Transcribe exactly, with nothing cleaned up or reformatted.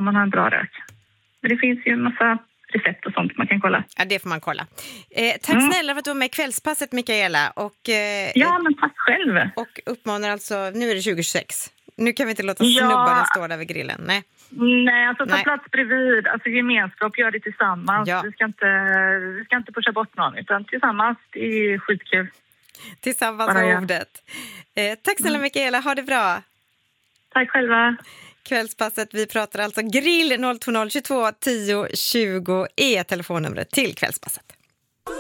man ha en bra rök. Men det finns ju en massa recept och sånt man kan kolla. Ja, det får man kolla. Eh, tack mm. snälla för att du var med i Kvällspasset, Mikaela. Och, eh, ja, men tack själv. Och uppmanar alltså, nu är det tjugo tjugosex. Nu kan vi inte låta snubbarna ja. stå där vid grillen. Nej, Nej alltså ta Nej. plats bredvid. Alltså gemenskap, gör det tillsammans. Ja. Vi, ska inte, vi ska inte pusha bort någon, utan tillsammans, det är skitkul. Tillsammans med ordet. Eh, tack snälla mm. Mikaela, ha det bra. Tack själva. Kvällspasset, vi pratar alltså grill. Noll två noll tvåtio tjugo är telefonnumret till Kvällspasset.